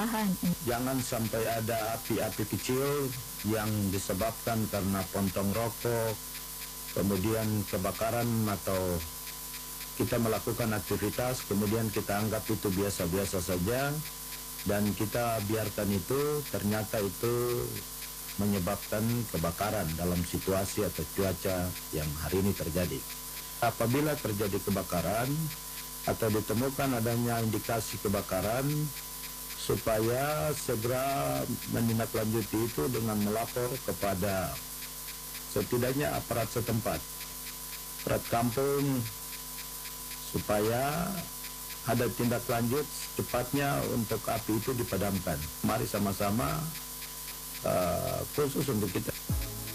Jangan sampai ada api-api kecil yang disebabkan karena pontong rokok, kemudian kebakaran, atau kita melakukan aktivitas kemudian kita anggap itu biasa-biasa saja dan kita biarkan itu, ternyata itu menyebabkan kebakaran dalam situasi atau cuaca yang hari ini terjadi. Apabila terjadi kebakaran atau ditemukan adanya indikasi kebakaran, supaya segera menindaklanjuti itu dengan melapor kepada setidaknya aparat setempat, aparat kampung, supaya ada tindak lanjut secepatnya untuk api itu dipadamkan. Mari sama-sama khusus untuk kita.